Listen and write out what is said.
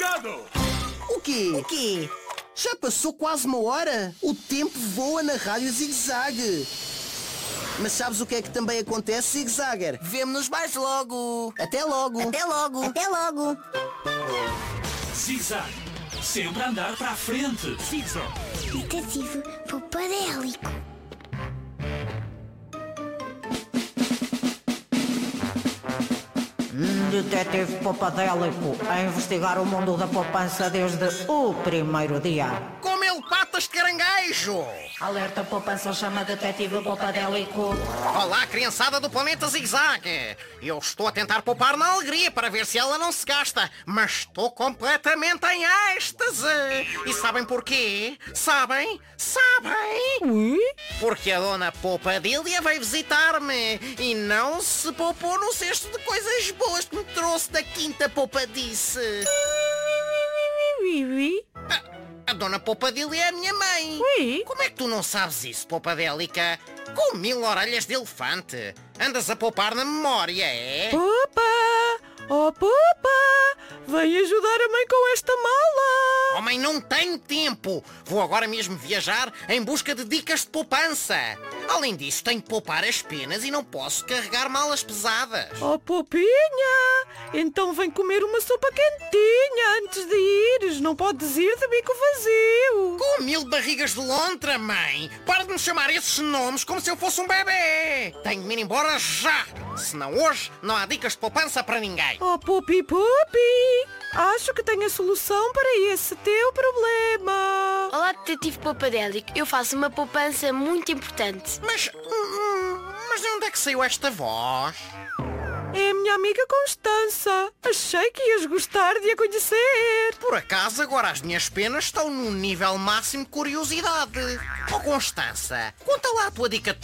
Cuidado! O quê? O quê? Já passou quase uma hora? O tempo voa na Rádio Zig-Zag. Mas sabes o que é que também acontece, Zig-Zagger? Vemo-nos mais logo. Até logo. Até logo. Até logo. Zig-Zag. Sempre a andar para a frente. Zig-Zag. Detetive Popadélico. Detetive Popadélico, a investigar o mundo da poupança desde o primeiro dia. Com 1000 patas de caranguejo. Alerta poupança, chama Detetive Popadélico. Olá, criançada do planeta Zig-Zag. Eu estou a tentar poupar na alegria para ver se ela não se gasta, mas estou completamente em êxtase. E sabem porquê? Sabem? Porque a dona Poupadília veio visitar-me e não se poupou no cesto de coisas boas que me trouxe da Quinta Poupadice. A dona Poupadília é a minha mãe. Ui. Como é que tu não sabes isso, Poupadélica? Com 1000 orelhas de elefante. Andas a poupar na memória, é? Pupa! Oh, Pupa! Vem ajudar a mãe com esta mala! Oh, mãe, não tenho tempo. Vou agora mesmo viajar em busca de dicas de poupança. Além disso, tenho que poupar as penas e não posso carregar malas pesadas. Oh, Pupinha! Então vem comer uma sopa quentinha antes de ires. Não podes ir de bico vazio. Com 1000 barrigas de lontra, mãe. Para de me chamar esses nomes como se eu fosse um bebê. Tenho de me ir embora já. Senão hoje não há dicas de poupança para ninguém. Oh, Pupi! Acho que tenho a solução para esse teu problema. Olá, Detetive Poupadélico. Eu faço uma poupança muito importante. Mas de onde é que saiu esta voz? É a minha amiga Constança. Achei que ias gostar de a conhecer. Por acaso agora as minhas penas estão num nível máximo de curiosidade. Oh, Constança, conta lá a tua dica de